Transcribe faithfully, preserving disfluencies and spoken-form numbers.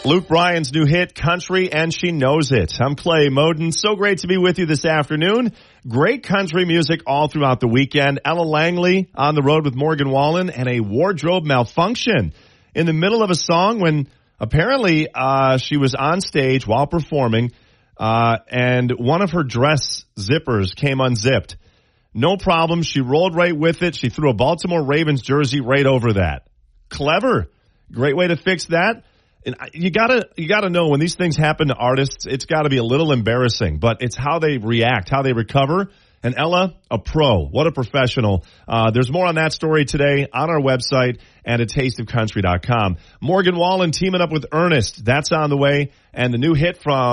Luke Bryan's new hit, Country, and She Knows It. I'm Clay Moden. So great to be with you this afternoon. Great country music all throughout the weekend. Ella Langley on the road with Morgan Wallen, and a wardrobe malfunction in the middle of a song when apparently uh she was on stage while performing, uh and one of her dress zippers came unzipped. No problem. She rolled right with it. She threw a Baltimore Ravens jersey right over that. Clever. Great way to fix that. And you gotta, you gotta know when these things happen to artists, it's gotta be a little embarrassing, but it's how they react, how they recover. And Ella, a pro. What a professional. Uh, there's more on that story today on our website and at taste of country dot com. Morgan Wallen teaming up with Ernest. That's on the way. And the new hit from